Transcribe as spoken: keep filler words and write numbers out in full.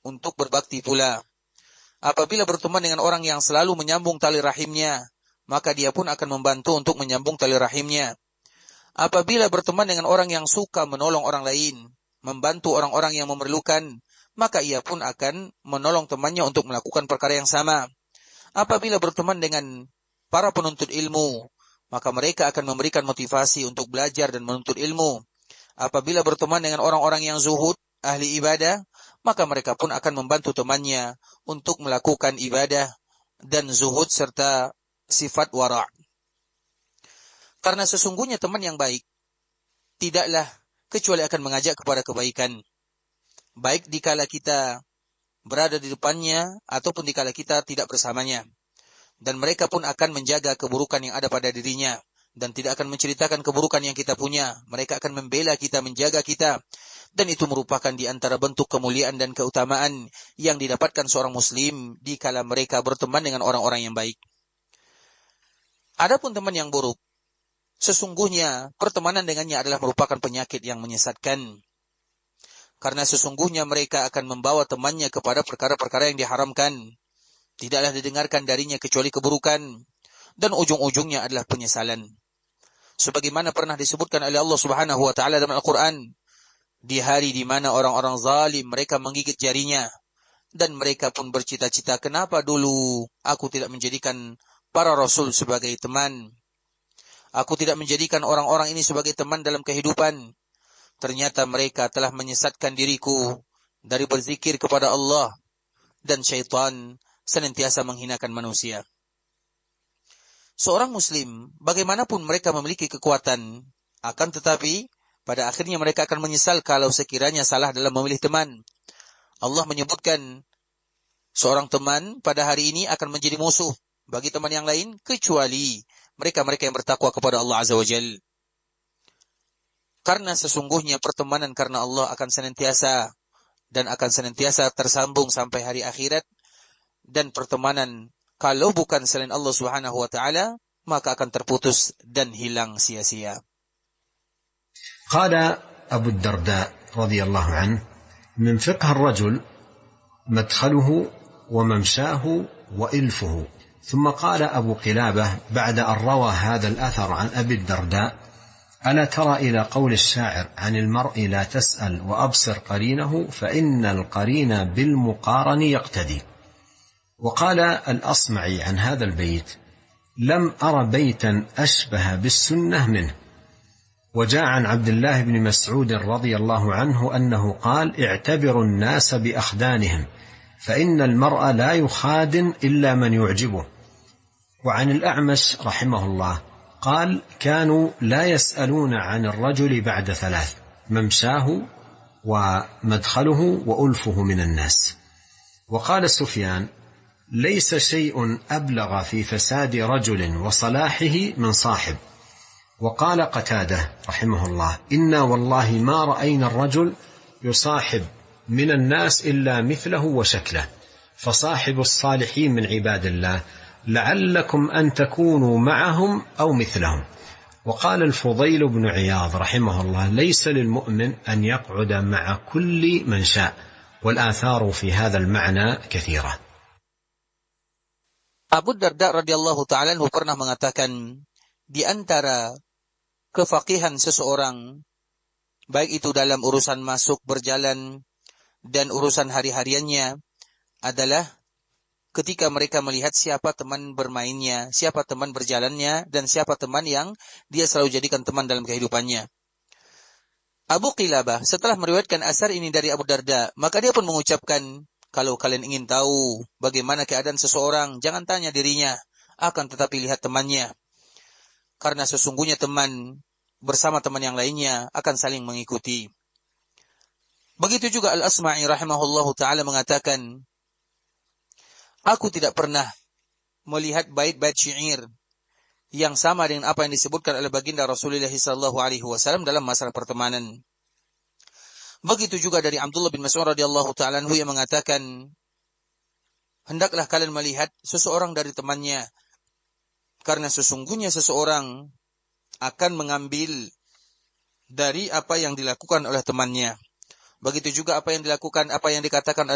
untuk berbakti pula. Apabila berteman dengan orang yang selalu menyambung tali rahimnya, maka dia pun akan membantu untuk menyambung tali rahimnya. Apabila berteman dengan orang yang suka menolong orang lain, membantu orang-orang yang memerlukan, maka ia pun akan menolong temannya untuk melakukan perkara yang sama. Apabila berteman dengan para penuntut ilmu, maka mereka akan memberikan motivasi untuk belajar dan menuntut ilmu. Apabila berteman dengan orang-orang yang zuhud, ahli ibadah, maka mereka pun akan membantu temannya untuk melakukan ibadah dan zuhud serta sifat wara'. Karena sesungguhnya teman yang baik tidaklah kecuali akan mengajak kepada kebaikan. Baik dikala kita berada di depannya ataupun dikala kita tidak bersamanya. Dan mereka pun akan menjaga keburukan yang ada pada dirinya dan tidak akan menceritakan keburukan yang kita punya. Mereka akan membela kita, menjaga kita. Dan itu merupakan di antara bentuk kemuliaan dan keutamaan yang didapatkan seorang muslim dikala mereka berteman dengan orang-orang yang baik. Adapun teman yang buruk, sesungguhnya pertemanan dengannya adalah merupakan penyakit yang menyesatkan. Karena sesungguhnya mereka akan membawa temannya kepada perkara-perkara yang diharamkan. Tidaklah didengarkan darinya kecuali keburukan. Dan ujung-ujungnya adalah penyesalan. Sebagaimana pernah disebutkan oleh Allah Subhanahu wa taala dalam Al-Qur'an, di hari di mana orang-orang zalim mereka menggigit jarinya dan mereka pun bercita-cita, kenapa dulu aku tidak menjadikan para rasul sebagai teman? Aku tidak menjadikan orang-orang ini sebagai teman dalam kehidupan. Ternyata mereka telah menyesatkan diriku dari berzikir kepada Allah, dan syaitan senantiasa menghinakan manusia. Seorang muslim, bagaimanapun mereka memiliki kekuatan, akan tetapi pada akhirnya mereka akan menyesal kalau sekiranya salah dalam memilih teman. Allah menyebutkan seorang teman pada hari ini akan menjadi musuh bagi teman yang lain, kecuali mereka-mereka yang bertakwa kepada Allah Azza wa Jalla. Karena sesungguhnya pertemanan karena Allah akan senantiasa dan akan senantiasa tersambung sampai hari akhirat. Dan pertemanan kalau bukan selain Allah Subhanahu wa taala, maka akan terputus dan hilang sia-sia. Qala Abu Darda radhiyallahu anhu, min fiqh ar-rajul madkhaluhu wa mamshahu wa ilfuhu. ثم قال أبو قلابة بعد أن روى هذا الأثر عن أبي الدرداء: ألا ترى إلى قول الشاعر عن المرء لا تسأل وأبصر قرينه فإن القرين بالمقارن يقتدي. وقال الأصمعي عن هذا البيت: لم أر بيتا أشبه بالسنة منه. وجاء عن عبد الله بن مسعود رضي الله عنه أنه قال: اعتبروا الناس بأخدانهم فإن المرء لا يخادن إلا من يعجبه. وعن الأعمش رحمه الله قال: كانوا لا يسألون عن الرجل بعد ثلاث: ممشاه ومدخله وألفه من الناس. وقال سفيان: ليس شيء أبلغ في فساد رجل وصلاحه من صاحب. وقال قتادة رحمه الله: إنا والله ما رأينا الرجل يصاحب من الناس إلا مثله وشكله، فصاحب الصالحين من عباد الله لعلكم أن تكونوا معهم أو مثلهم. وقال الفضيل بن عياض رحمه الله: ليس للمؤمن أن يقعد مع كل من شاء. والآثار في هذا المعنى كثيرة. Abu Darda radhiyallahu ta'ala anhu pernah mengatakan, di antara kefaqihan seseorang, baik itu dalam urusan masuk berjalan dan urusan hari-hariannya, adalah ketika mereka melihat siapa teman bermainnya, siapa teman berjalannya, dan siapa teman yang dia selalu jadikan teman dalam kehidupannya. Abu Qilabah setelah meriwayatkan asar ini dari Abu Darda, maka dia pun mengucapkan, kalau kalian ingin tahu bagaimana keadaan seseorang, jangan tanya dirinya, akan tetapi lihat temannya. Karena sesungguhnya teman bersama teman yang lainnya akan saling mengikuti. Begitu juga Al-Asma'i rahimahullahu ta'ala mengatakan, aku tidak pernah melihat bait-bait syair yang sama dengan apa yang disebutkan oleh baginda Rasulullah sallallahu alaihi wasallam dalam masalah pertemanan. Begitu juga dari Abdullah bin Mas'ud radhiyallahu ta'ala anhu yang mengatakan, hendaklah kalian melihat seseorang dari temannya, karena sesungguhnya seseorang akan mengambil dari apa yang dilakukan oleh temannya. Begitu juga apa yang dilakukan, apa yang dikatakan